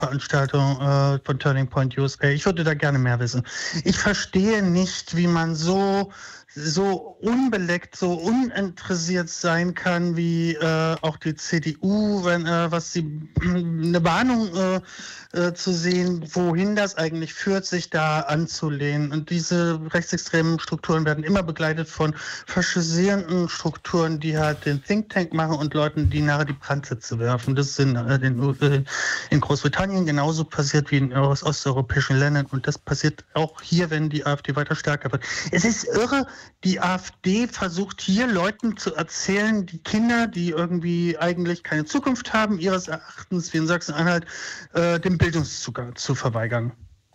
Veranstaltung von Turning Point USA. Ich würde da gerne mehr wissen. Ich verstehe nicht, wie man so unbeleckt, so uninteressiert sein kann, wie auch die CDU, wenn eine Warnung zu sehen, wohin das eigentlich führt, sich da anzulehnen. Und diese rechtsextremen Strukturen werden immer begleitet von faschisierenden Strukturen, die halt den Think Tank machen und Leuten, die nachher die Brandsätze werfen. Das ist in Großbritannien genauso passiert wie in osteuropäischen Ländern. Und das passiert auch hier, wenn die AfD weiter stärker wird. Es ist irre, die AfD versucht hier Leuten zu erzählen, die Kinder, die irgendwie eigentlich keine Zukunft haben, ihres Erachtens wie in Sachsen-Anhalt, den Bildungszugang zu verweigern.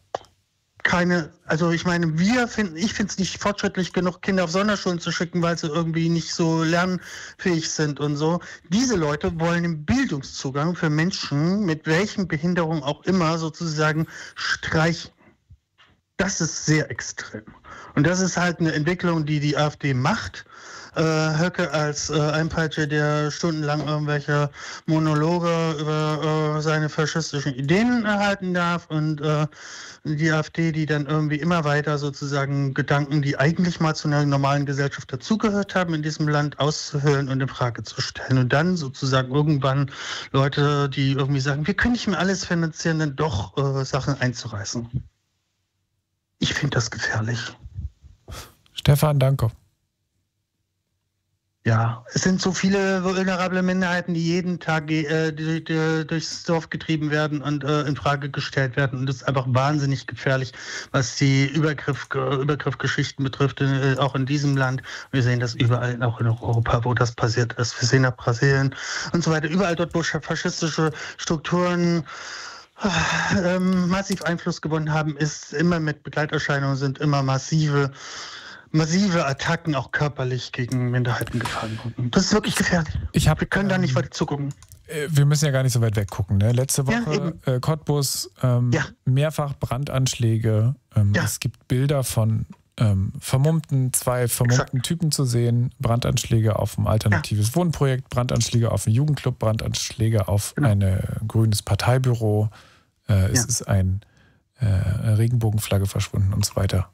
Ich finde es nicht fortschrittlich genug, Kinder auf Sonderschulen zu schicken, weil sie irgendwie nicht so lernfähig sind und so. Diese Leute wollen den Bildungszugang für Menschen, mit welchen Behinderungen auch immer, sozusagen streichen. Das ist sehr extrem. Und das ist halt eine Entwicklung, die AfD macht. Höcke als Einpeitscher, der stundenlang irgendwelche Monologe über seine faschistischen Ideen erhalten darf, und die AfD, die dann irgendwie immer weiter sozusagen Gedanken, die eigentlich mal zu einer normalen Gesellschaft dazugehört haben, in diesem Land auszuhöhlen und in Frage zu stellen. Und dann sozusagen irgendwann Leute, die irgendwie sagen, wir können nicht mehr alles finanzieren, dann doch Sachen einzureißen. Ich finde das gefährlich. Stefan, danke. Ja, es sind so viele vulnerable Minderheiten, die jeden Tag durchs Dorf getrieben werden und in Frage gestellt werden. Und das ist einfach wahnsinnig gefährlich, was die Übergriffgeschichten betrifft, auch in diesem Land. Wir sehen das überall, auch in Europa, wo das passiert ist. Wir sehen nach Brasilien und so weiter. Überall dort, wo faschistische Strukturen massiv Einfluss gewonnen haben, ist immer mit Begleiterscheinungen, sind immer massive Attacken auch körperlich gegen Minderheiten gefahren wurden. Das ist wirklich gefährlich. Wir können da nicht weiter zugucken. Wir müssen ja gar nicht so weit weggucken. Ne? Letzte Woche Cottbus, mehrfach Brandanschläge. Es gibt Bilder von zwei vermummten Typen zu sehen. Brandanschläge auf ein alternatives Wohnprojekt, Brandanschläge auf einen Jugendclub, Brandanschläge auf ein grünes Parteibüro. Es ist eine Regenbogenflagge verschwunden und so weiter.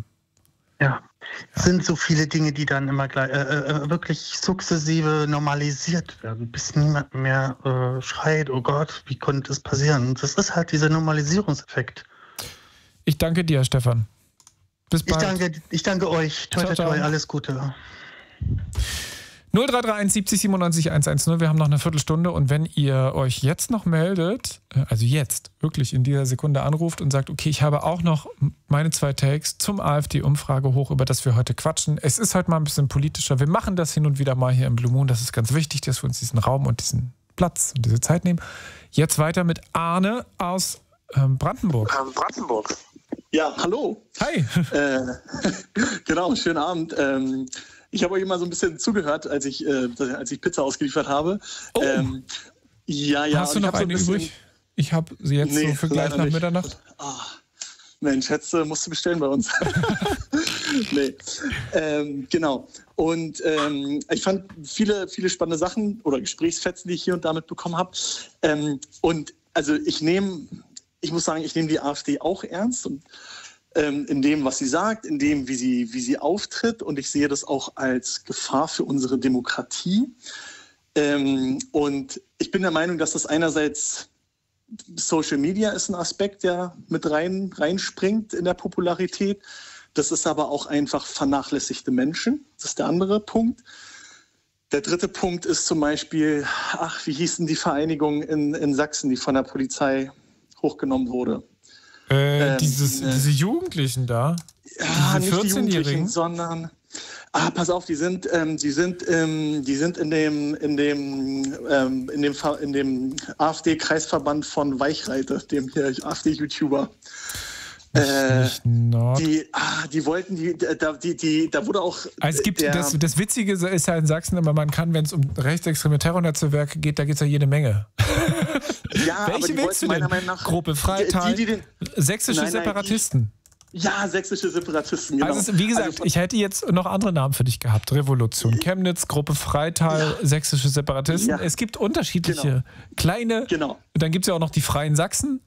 Es sind so viele Dinge, die dann immer gleich wirklich sukzessive normalisiert werden, bis niemand mehr schreit, oh Gott, wie konnte das passieren? Das ist halt dieser Normalisierungseffekt. Ich danke dir, Stefan. Bis bald. Ich danke euch. Toi, toi, toi, alles Gute. 0331 70 97 110. Wir haben noch eine Viertelstunde, und wenn ihr euch jetzt noch meldet, also jetzt wirklich in dieser Sekunde anruft und sagt, okay, ich habe auch noch meine 2 Takes zum AfD-Umfrage hoch, über das wir heute quatschen. Es ist heute mal ein bisschen politischer. Wir machen das hin und wieder mal hier im Blue Moon. Das ist ganz wichtig, dass wir uns diesen Raum und diesen Platz und diese Zeit nehmen. Jetzt weiter mit Arne aus Brandenburg. Ja, hallo. Hi. Genau, schönen Abend. Ich habe euch immer so ein bisschen zugehört, als ich Pizza ausgeliefert habe. Oh. Hast du noch eine übrig? Ich habe sie jetzt so für gleich nach Mitternacht. Mensch, musst du bestellen bei uns. Genau. Und ich fand viele spannende Sachen oder Gesprächsfetzen, die ich hier und da mitbekommen habe. Und also ich muss sagen, ich nehme die AfD auch ernst, und in dem, was sie sagt, in dem, wie sie auftritt. Und ich sehe das auch als Gefahr für unsere Demokratie. Und ich bin der Meinung, dass das einerseits Social Media ist ein Aspekt, der mit reinspringt in der Popularität. Das ist aber auch einfach vernachlässigte Menschen. Das ist der andere Punkt. Der dritte Punkt ist zum Beispiel, wie hieß denn die Vereinigung in Sachsen, die von der Polizei hochgenommen wurde? Diese Jugendlichen da? Ja, nicht die Jugendlichen, sondern pass auf, die sind in dem AfD-Kreisverband von Weichreite, dem hier AfD-YouTuber. Die wollten da wurde auch. Also es gibt das Witzige ist ja in Sachsen, aber man kann, wenn es um rechtsextreme Terrornetzwerke geht, da geht es ja jede Menge. Ja, welche willst du denn? Gruppe Freital, sächsische Separatisten. Ja, sächsische Separatisten, genau. Also wie gesagt, ich hätte jetzt noch andere Namen für dich gehabt. Revolution Chemnitz, Gruppe Freital, sächsische Separatisten. Ja. Es gibt unterschiedliche kleine, dann gibt es ja auch noch die Freien Sachsen.